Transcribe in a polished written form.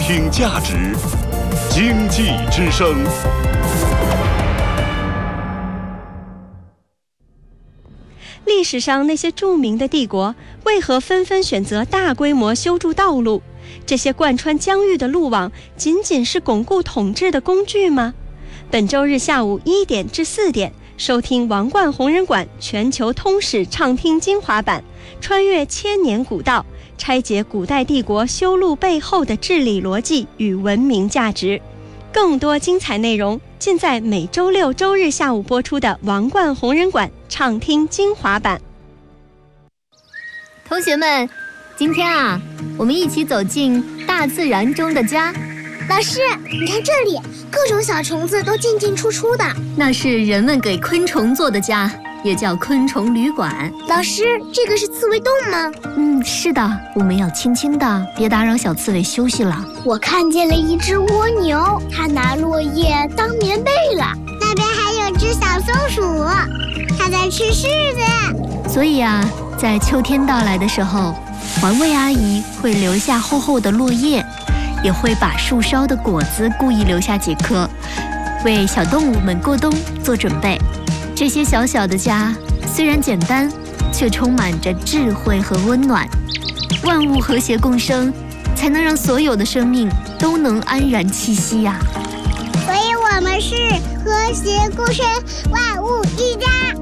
听价值，经济之声。 历史上那些著名的帝国为何纷纷选择大规模修筑道路？这些贯穿疆域的路网仅仅是巩固统治的工具吗？本周日下午1点至4点，收听王冠弘仁馆全球通史畅听精华版，穿越千年古道，拆解古代帝国修路背后的治理逻辑与文明价值。更多精彩内容尽在每周六周日下午播出的王冠弘仁馆畅听精华版。 同学们，今天我们一起走进大自然中的家。 老师，你看这里，各种小虫子都进进出出的。 那是人们给昆虫做的家，也叫昆虫旅馆。 老师，这个是刺猬洞吗？ 是的，我们要轻轻的，别打扰小刺猬休息了。 我看见了一只蜗牛，它拿落叶当棉被了。那边还有只小松鼠，它在吃柿子。 所以在秋天到来的时候，环卫阿姨会留下厚厚的落叶，也会把树梢的果子故意留下几颗，为小动物们过冬做准备。这些小小的家虽然简单，却充满着智慧和温暖。万物和谐共生，才能让所有的生命都能安然栖息呀。 所以我们是和谐共生，万物一家。